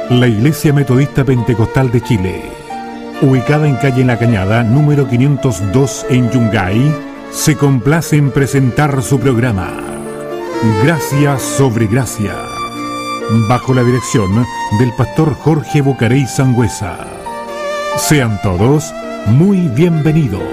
La Iglesia Metodista Pentecostal de Chile, ubicada en calle La Cañada, número 502 en Yungay, se complace en presentar su programa Gracia sobre Gracia, bajo la dirección del pastor Jorge Bucarey Sangüesa. Sean todos muy bienvenidos.